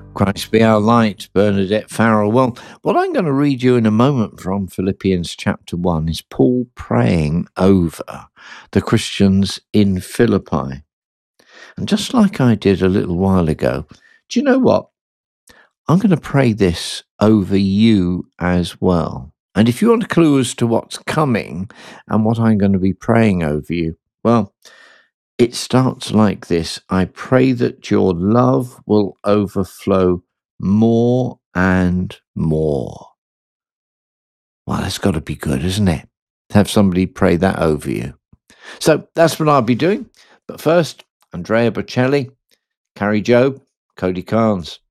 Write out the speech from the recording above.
Christ be our light, Bernadette Farrell. Well, what I'm going to read you in a moment from Philippians chapter 1 is Paul praying over the Christians in Philippi. And just like I did a little while ago, do you know what? I'm going to pray this over you as well. And if you want a clue as to what's coming and what I'm going to be praying over you, well, it starts like this. I pray that your love will overflow more and more. Well, that's got to be good, isn't it? Have somebody pray that over you. So that's what I'll be doing. But first, Andrea Bocelli, Carrie Joe, Cody Carnes.